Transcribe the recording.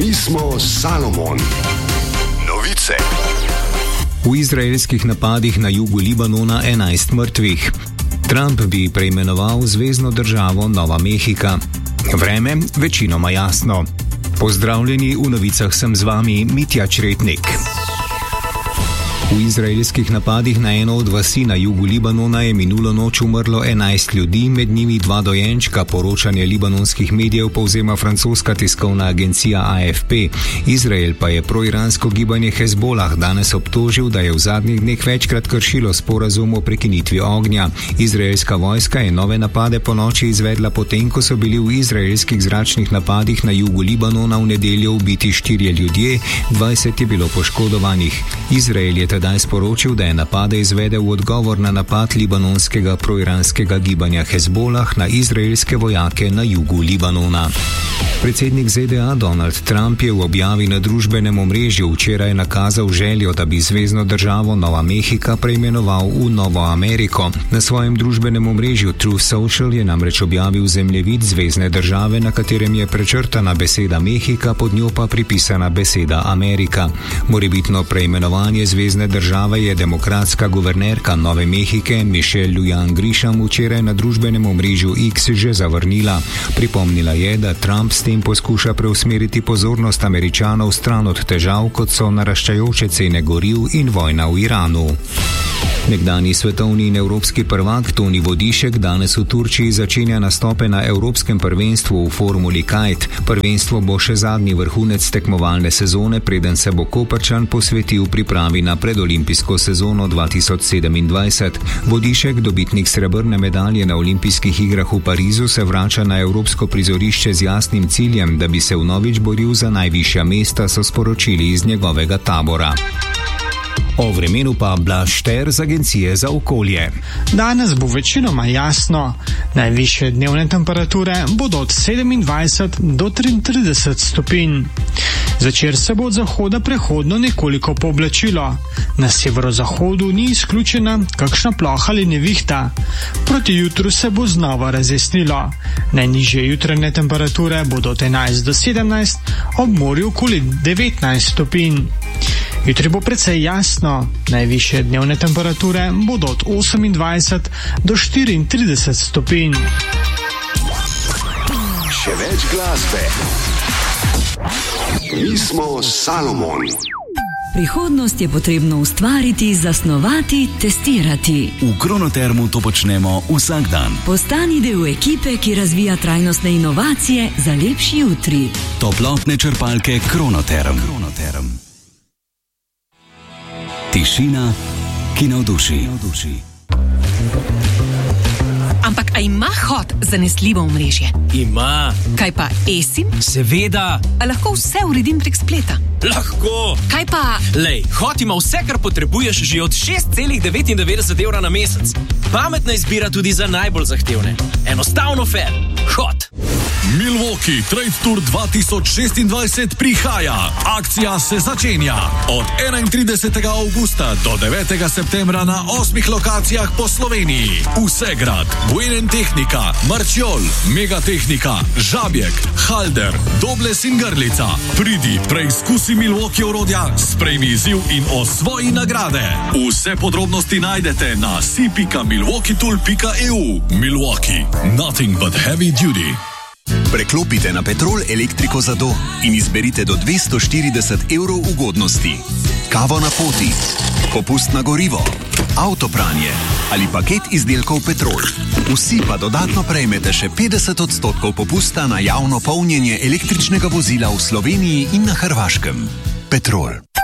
Mi smo Salomon. Novice. V izraelskih napadih na jugu Libanona 11 mrtvih. Trump bi preimenoval zvezno državo Nova Mehika. Vreme večinoma jasno. Pozdravljeni, v novicah sem z vami Mitja Čretnik. V izraelskih napadih na eno od vasi na jugu Libanona je minulo noč umrlo 11 ljudi, med njimi 2 dojenčka, poročanje libanonskih medijev povzema francoska tiskovna agencija AFP. Izrael pa je proiransko gibanje Hezbolah danes obtožil, da je v zadnjih dneh večkrat kršilo sporazum o prekinitvi ognja. Izraelska vojska je nove napade po noči izvedla potem, ko so bili v izraelskih zračnih napadih na jugu Libanona v nedeljo ubiti 4 ljudje, 20 je bilo poškodovanih. Izrael je tedaj sporočil, da je napade izvedel v odgovor na napad libanonskega proiranskega gibanja Hezbolah na izraelske vojake na jugu Libanona. Predsednik ZDA Donald Trump je v objavi na družbenem omrežju včeraj nakazal željo, da bi zvezno državo Nova Mehika preimenoval v Novo Ameriko. Na svojem družbenem omrežju Truth Social je namreč objavil zemljevid zvezne države, na katerem je prečrtana beseda Mehika, pod njo pa pripisana beseda Amerika. Morebitno preimenovanje zvezne države je demokratska guvernerka Nove Mehike Michelle Lujan Grisham včeraj na družbenem omrežju X že zavrnila. Pripomnila je, da Trump s tem poskuša preusmeriti pozornost Američanov stran od težav, kot so naraščajoče cene goriv in vojna v Iranu. Nekdanji svetovni in evropski prvak Toni Vodišek danes v Turčiji začenja nastope na Evropskem prvenstvu v formuli kite. Prvenstvo bo še zadnji vrhunec tekmovalne sezone, preden se bo Koprčan posvetil pripravi na predolimpijsko sezono 2027. Vodišek, dobitnik srebrne medalje na olimpijskih igrah v Parizu, se vrača na evropsko prizorišče z jasnim ciljem, da bi se vnovič boril za najvišja mesta, so sporočili iz njegovega tabora. O vremenu pa Blaž Šter z Agencije za okolje. Danes bo večinoma jasno. Najvišje dnevne temperature bodo od 27 do 33 stopinj. Zvečer se bo od zahoda prehodno nekoliko pooblačilo. Na severozahodu ni izključena kakšna ploha ali nevihta. Proti jutru se bo znova razjasnilo. Najnižje jutranje temperature bodo od 11 do 17, ob morju okoli 19 stopinj. Jutri bo precej jasno. Najvišje dnevne temperature bodo od 28 do 34 stopinj. Še več glasbe. Mi smo Salomon. Prihodnost je potrebno ustvariti, zasnovati, testirati. V Kronotermu to počnemo vsak dan. Postani del ekipe, ki razvija trajnostne inovacije za lepši jutri. Toplotne črpalke Kronoterm. Tišina, ki navduši. Ampak a ima Hot zanesljivo omrežje? Ima. Kaj pa eSIM? Seveda. A lahko vse uredim prek spleta? Lahko. Kaj pa... Lej, Hot ima vse, kar potrebuješ že od 6,99 € na mesec. Pametna izbira tudi za najbolj zahtevne. Enostavno fair. Hot. Milwaukee Trade Tour 2026 prihaja. Akcija se začenja od 31. avgusta do 9. septembra na 8 lokacijah po Sloveniji. Vsegrad, Buenen Tehnika, Marčjol, Megatehnika, Žabjek, Halder, Dobles in Grlica. Pridi, preizkusi Milwaukee orodja, sprejmi izziv in osvoji nagrade. Vse podrobnosti najdete na si.milwaukeetool.eu. Milwaukee, nothing but heavy duty. Preklopite na Petrol elektriko za dom in izberite do 240 € ugodnosti. Kavo na poti, popust na gorivo, avtopranje ali paket izdelkov Petrol. Vsi pa dodatno prejmete še 50% popusta na javno polnjenje električnega vozila v Sloveniji in na Hrvaškem. Petrol.